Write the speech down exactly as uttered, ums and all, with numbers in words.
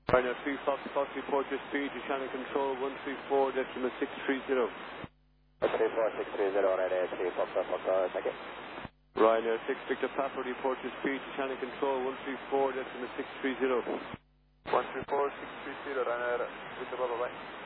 Ryanair three Foxtrot, report your speed to channel control one three four decimal six three zero. one three four six three zero, Ryanair three Foxtrot, Foxtrot, thank you. Ryanair six Victor Papa, report your speed to channel control one three four decimal six three zero. one three four six three zero, Ryanair Victor Papa, bye.